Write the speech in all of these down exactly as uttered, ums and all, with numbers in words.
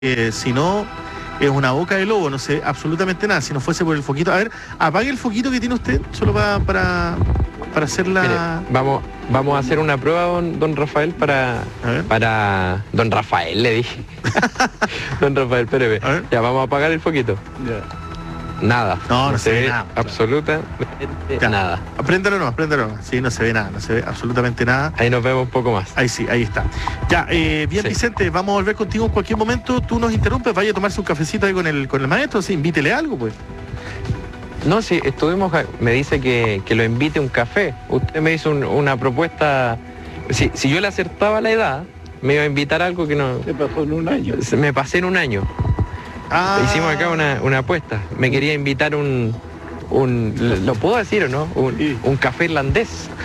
Eh, si no, es una boca de lobo, no sé absolutamente nada. Si no fuese por el foquito. A ver, apague el foquito que tiene usted, solo para, para, para hacer la... Mire, vamos, vamos a hacer una prueba, don, don Rafael, para... para Don Rafael, le dije. Don Rafael, espéreme. Ya, vamos a apagar el foquito. Ya. Nada. No, no, no se, se ve nada. Absolutamente nada. Apréndalo no, apréndalo no. Sí, no se ve nada, no se ve absolutamente nada. Ahí nos vemos un poco más. Ahí sí, ahí está. Ya, eh, bien, sí. Vicente, vamos a volver contigo en cualquier momento. Tú nos interrumpes, vaya a tomarse un cafecito ahí con el, con el maestro, sí, invítele algo, pues. No, sí, estuvimos, me dice que, que lo invite a un café. Usted me hizo un, una propuesta, si, si yo le acertaba la edad, me iba a invitar a algo que no... Se pasó en un año. Me pasé en un año. Ah. Hicimos acá una, una apuesta. Me quería invitar un, un... ¿Lo puedo decir o no? Un, sí. un café irlandés.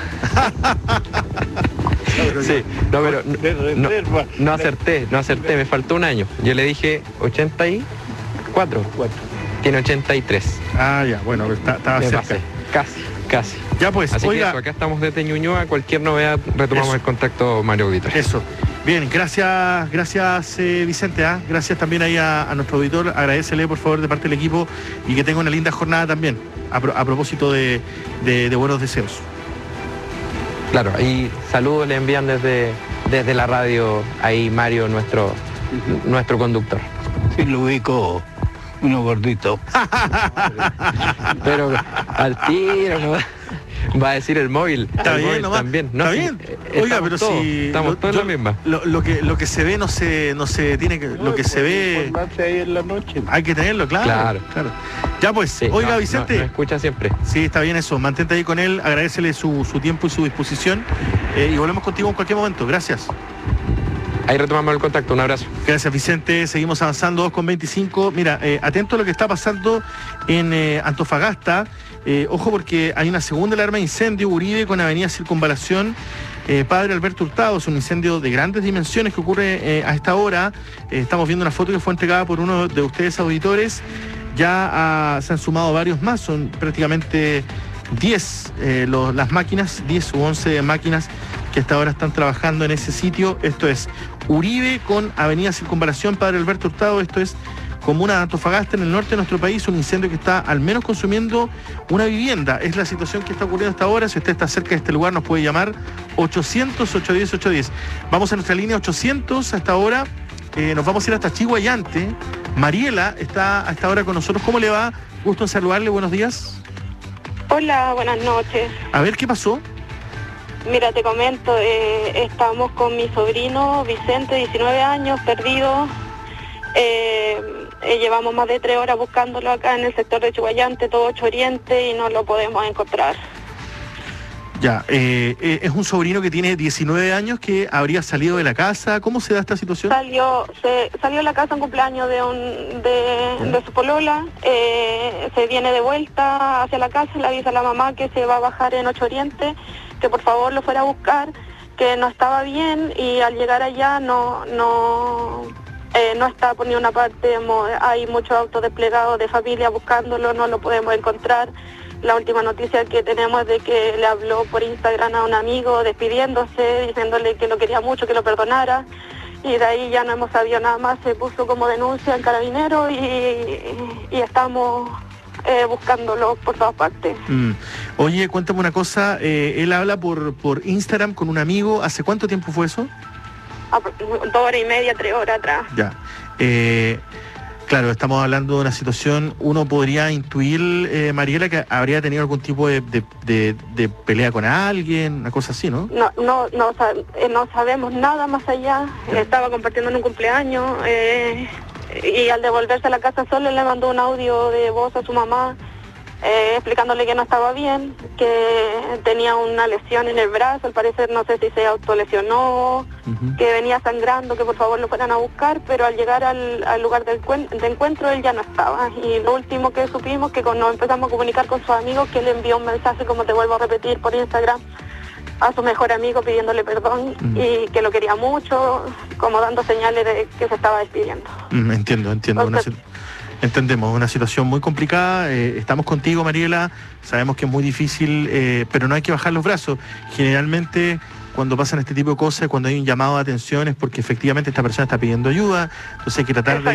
Sí, no, pero no, no, no acerté, no acerté, me faltó un año. Yo le dije ochenta y cuatro. Tiene ochenta y tres. Ah, ya, bueno, está, estaba me cerca. Pasé. Casi, casi. Ya pues, así oiga... que eso, acá estamos desde Ñuñoa, cualquier novedad retomamos eso. El contacto, Mario Auditor. Eso. Bien, gracias, gracias eh, Vicente, ¿eh? Gracias también ahí a, a nuestro auditor, agradecele por favor de parte del equipo y que tenga una linda jornada también, a, pro, a propósito de, de, de buenos deseos. Claro, y saludos le envían desde, desde la radio ahí Mario, nuestro, uh-huh. nuestro conductor. Sí, lo ubico, uno gordito. Pero al tiro, ¿no? Va a decir el móvil. Está el bien, móvil nomás. También. No, está sí, bien. Oiga, pero todos, si estamos lo, todos yo, en la misma. Lo, lo que lo que se ve no se no se tiene que no, lo que se ve ahí en la noche. Hay que tenerlo, claro. Claro. claro. Ya pues, sí, oiga, no, Vicente. No, no escucha siempre. Sí, está bien eso. Mantente ahí con él, agradecele su, su tiempo y su disposición eh, y volvemos contigo en cualquier momento. Gracias. Ahí retomamos el contacto, un abrazo. Gracias, Vicente. Seguimos avanzando, dos con veinticinco. Mira, eh, atento a lo que está pasando en eh, Antofagasta. Eh, ojo porque hay una segunda alarma de incendio, Uribe con Avenida Circunvalación. Eh, Padre Alberto Hurtado, es un incendio de grandes dimensiones que ocurre eh, a esta hora. Eh, estamos viendo una foto que fue entregada por uno de ustedes auditores. Ya ah, se han sumado varios más, son prácticamente diez eh, los, las máquinas, diez u once máquinas que hasta ahora están trabajando en ese sitio. Esto es Uribe con Avenida Circunvalación, Padre Alberto Hurtado. Esto es comuna de Antofagasta, en el norte de nuestro país, un incendio que está al menos consumiendo una vivienda. Es la situación que está ocurriendo hasta ahora. Si usted está cerca de este lugar, nos puede llamar ochocientos, ochocientos diez, ochocientos diez. Vamos a nuestra línea ochocientos hasta ahora. Eh, nos vamos a ir hasta Chihuayante. Mariela está a esta hora con nosotros. ¿Cómo le va? Gusto en saludarle. Buenos días. Hola, buenas noches. A ver, ¿qué pasó? Mira, te comento, eh, estamos con mi sobrino Vicente, diecinueve años, perdido. Eh, eh, llevamos más de tres horas buscándolo acá en el sector de Chihuayante, todo Ocho Oriente, y no lo podemos encontrar. Ya, eh, eh, es un sobrino que tiene diecinueve años que habría salido de la casa. ¿Cómo se da esta situación? Salió se, salió de la casa en cumpleaños de, un, de, de su polola, eh, se viene de vuelta hacia la casa, le avisa a la mamá que se va a bajar en Ocho Oriente, que por favor lo fuera a buscar, que no estaba bien, y al llegar allá no... no Eh, no está por ni una parte, hay muchos autos desplegados de familia buscándolo, no lo podemos encontrar. La última noticia que tenemos es de que le habló por Instagram a un amigo despidiéndose, diciéndole que lo quería mucho, que lo perdonara, y de ahí ya no hemos sabido nada más. Se puso como denuncia en Carabineros y, y estamos eh, buscándolo por todas partes. Mm. Oye, cuéntame una cosa, eh, él habla por, por Instagram con un amigo. ¿Hace cuánto tiempo fue eso? Dos horas y media, tres horas atrás. Ya. Eh, claro, estamos hablando de una situación, uno podría intuir, eh, Mariela, que habría tenido algún tipo de, de, de, de pelea con alguien, una cosa así, ¿no? No, no, no, no sabemos nada más allá. Ya. Estaba compartiendo en un cumpleaños eh, y al devolverse a la casa solo le mandó un audio de voz a su mamá, Eh, explicándole que no estaba bien, que tenía una lesión en el brazo, al parecer no sé si se autolesionó, uh-huh. que venía sangrando, que por favor lo fueran a buscar, pero al llegar al, al lugar del de encuentro él ya no estaba. Y lo último que supimos, que cuando empezamos a comunicar con sus amigos, que le envió un mensaje, como te vuelvo a repetir, por Instagram, a su mejor amigo pidiéndole perdón, uh-huh. y que lo quería mucho, como dando señales de que se estaba despidiendo. Uh-huh. Entiendo, entiendo. Entonces, una... Entendemos, una situación muy complicada. Eh, estamos contigo, Mariela. Sabemos que es muy difícil, eh, pero no hay que bajar los brazos. Generalmente, cuando pasan este tipo de cosas, cuando hay un llamado de atención es porque efectivamente esta persona está pidiendo ayuda, entonces hay que tratar de